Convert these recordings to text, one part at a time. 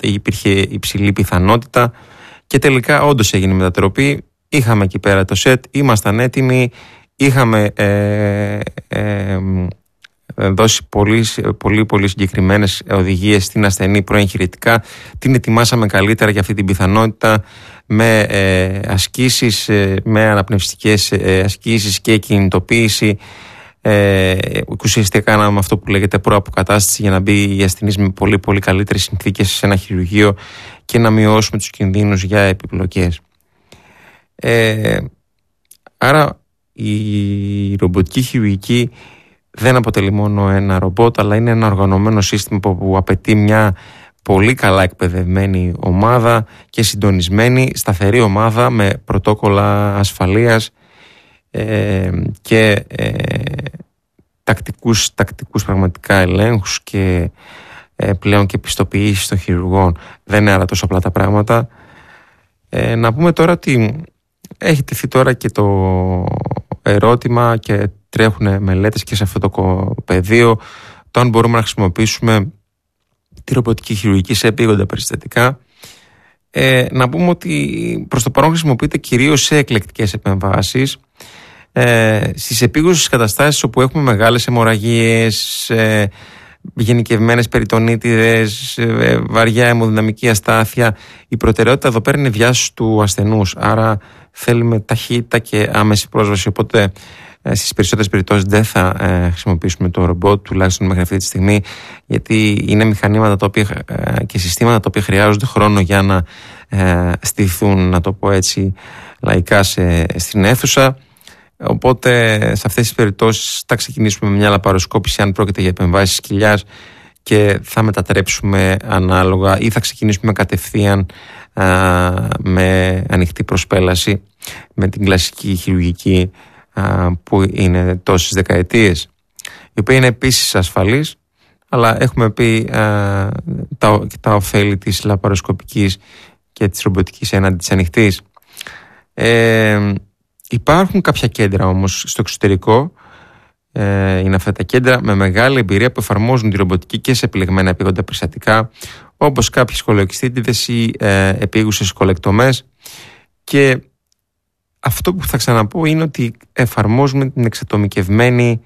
υπήρχε υψηλή πιθανότητα και τελικά όντως έγινε μετατροπή. Είχαμε εκεί πέρα το σετ, ήμασταν έτοιμοι, είχαμε δώσει πολύ συγκεκριμένες οδηγίες στην ασθενή προεγχειρητικά, την ετοιμάσαμε καλύτερα για αυτή την πιθανότητα με ασκήσεις, με αναπνευστικές ασκήσεις και κινητοποίηση. Ουσιαστικά κάναμε αυτό που λέγεται προαποκατάσταση για να μπει η ασθενής με πολύ καλύτερες συνθήκες σε ένα χειρουργείο και να μειώσουμε τους κινδύνους για επιπλοκές. Άρα η ρομποτική χειρουργική δεν αποτελεί μόνο ένα ρομπότ, αλλά είναι ένα οργανωμένο σύστημα που απαιτεί μια πολύ καλά εκπαιδευμένη ομάδα και συντονισμένη, σταθερή ομάδα με πρωτόκολλα ασφαλείας και τακτικούς πραγματικά ελέγχους και πλέον και πιστοποιήσεις των χειρουργών. Δεν είναι άρα τόσο απλά τα πράγματα. Να πούμε τώρα ότι έχει τεθεί τώρα και το ερώτημα και τρέχουν μελέτες και σε αυτό το πεδίο το αν μπορούμε να χρησιμοποιήσουμε τη ρομποτική χειρουργική σε επίγοντα περιστατικά. Να πούμε ότι προς το παρόν χρησιμοποιείται κυρίως σε εκλεκτικές επεμβάσεις, στις επίγουσες καταστάσεις όπου έχουμε μεγάλες αιμορραγίες, γενικευμένες περιτονίτιδες, βαριά αιμοδυναμική αστάθεια. Η προτεραιότητα εδώ πέρα είναι η διάσωση του ασθενούς, άρα θέλουμε ταχύτητα και άμεση πρόσβαση, οπότε στις περισσότερες περιπτώσεις δεν θα χρησιμοποιήσουμε το ρομπότ, τουλάχιστον μέχρι αυτή τη στιγμή, γιατί είναι μηχανήματα τα οποία, και συστήματα τα οποία χρειάζονται χρόνο για να στηθούν, να το πω έτσι λαϊκά, στην αίθουσα. Οπότε σε αυτές τις περιπτώσεις θα ξεκινήσουμε με μια λαπαροσκόπηση αν πρόκειται για επεμβάσεις κοιλιάς και θα μετατρέψουμε ανάλογα ή θα ξεκινήσουμε κατευθείαν με ανοιχτή προσπέλαση, με την κλασική χειρουργική που είναι τόσες δεκαετίες, η οποία είναι επίσης ασφαλής, αλλά έχουμε πει τα ωφέλη της λαπαροσκοπικής και της ρομποτικής έναντι της ανοιχτής. Υπάρχουν κάποια κέντρα όμως στο εξωτερικό, είναι αυτά τα κέντρα με μεγάλη εμπειρία που εφαρμόζουν τη ρομποτική και σε επιλεγμένα επίγοντα περιστατικά, όπως κάποιες κολοεξτίτιδες ή επίγουσες κολεκτομές. Και αυτό που θα ξαναπώ είναι ότι εφαρμόζουμε την εξατομικευμένη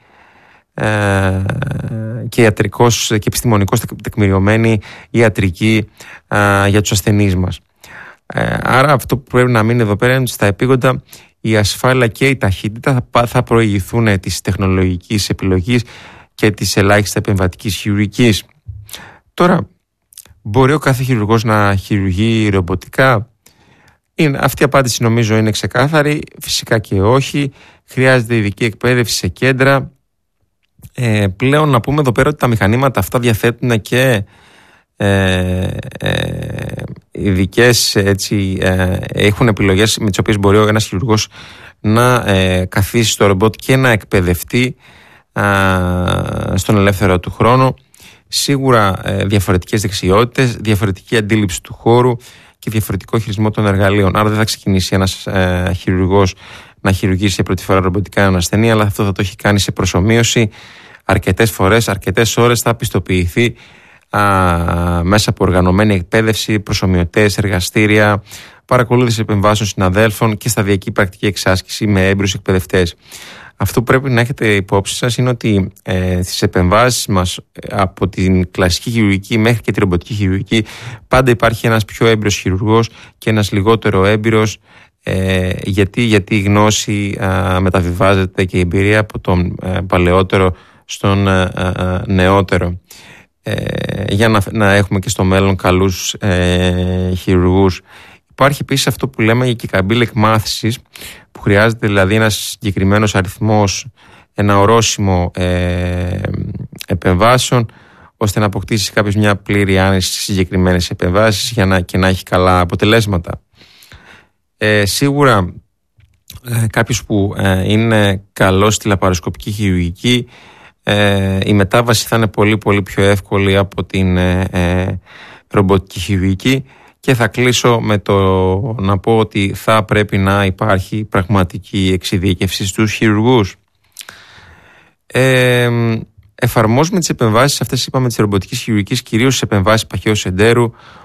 και ιατρικώς και επιστημονικώς τεκμηριωμένη ιατρική για τους ασθενείς μας. Άρα αυτό που πρέπει να μείνει εδώ πέρα είναι ότι στα επίγοντα η ασφάλεια και η ταχύτητα θα προηγηθούν της τεχνολογικής επιλογής και της ελάχιστα επεμβατικής χειρουργικής. Τώρα, μπορεί ο κάθε χειρουργός να χειρουργεί ρομποτικά? Αυτή η απάντηση νομίζω είναι ξεκάθαρη. Φυσικά και όχι. Χρειάζεται ειδική εκπαίδευση σε κέντρα. Πλέον να πούμε εδώ πέρα ότι τα μηχανήματα αυτά διαθέτουν και ειδικές, έχουν επιλογές με τις οποίες μπορεί ένας χειρουργός να καθίσει στο ρομπότ και να εκπαιδευτεί στον ελεύθερο του χρόνο. Σίγουρα διαφορετικές δεξιότητες, διαφορετική αντίληψη του χώρου και διαφορετικό χειρισμό των εργαλείων. Άρα δεν θα ξεκινήσει ένας χειρουργός να χειρουργήσει σε πρώτη φορά ρομποτικά έναν ασθενή, αλλά αυτό θα το έχει κάνει σε προσομοίωση αρκετές φορές, αρκετές ώρες, θα πιστοποιηθεί μέσα από οργανωμένη εκπαίδευση, προσομοιωτές, εργαστήρια, παρακολούθηση επεμβάσεων συναδέλφων και σταδιακή πρακτική εξάσκηση με έμπειρους εκπαιδευτές. Αυτό που πρέπει να έχετε υπόψη σας είναι ότι στις επεμβάσεις μας, από την κλασική χειρουργική μέχρι και τη ρομποτική χειρουργική, πάντα υπάρχει ένας πιο έμπειρος χειρουργός και ένας λιγότερο έμπειρος, γιατί η γνώση μεταβιβάζεται και η εμπειρία από τον παλαιότερο στον νεότερο, για να έχουμε και στο μέλλον καλούς χειρουργούς. Υπάρχει επίσης αυτό που λέμε η καμπύλη εκμάθησης, που χρειάζεται δηλαδή ένας συγκεκριμένος αριθμός, ένα ορόσημο επεμβάσεων, ώστε να αποκτήσει κάποιος μια πλήρη άνεση στις συγκεκριμένες επεμβάσεις και να έχει καλά αποτελέσματα. Σίγουρα κάποιος που είναι καλός στη λαπαροσκοπική χειρουργική, η μετάβαση θα είναι πολύ πιο εύκολη από την ρομποτική χειρουργική. Και θα κλείσω με το να πω ότι θα πρέπει να υπάρχει πραγματική εξειδίκευση στους χειρουργούς. Εφαρμόζουμε τις επεμβάσεις αυτές, είπαμε, της ρομποτικής χειρουργικής, κυρίως στις επεμβάσεις παχαίου εντέρου,